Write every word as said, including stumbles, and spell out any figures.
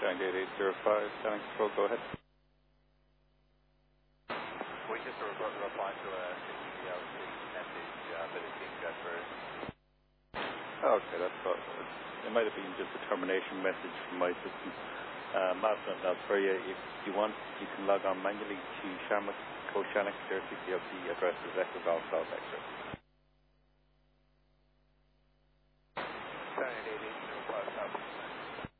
Ground eight eight zero five, Sonic Control, go ahead. We just re reply to a email message uh, that has been got first. Okay, that's all. It might have been just a termination message from my system. Uh, Matt, that's for you. If you want, you can log on manually to Shamrock, Coshanek, Jersey, P L C, address is Echo Golf South Extra.